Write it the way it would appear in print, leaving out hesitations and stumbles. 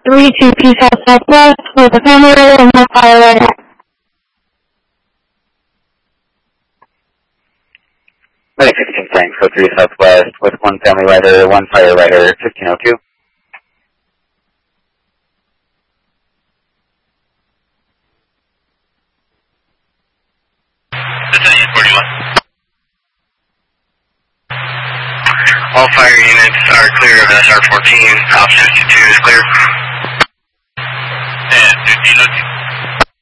32P South Southwest with a family rider and one fire rider. Medic 15 Tank, code 3 Southwest with one family rider, one fire rider, 1502. Battalion 41. All fire units are clear of SR-14. Op 52 is clear. And 1502.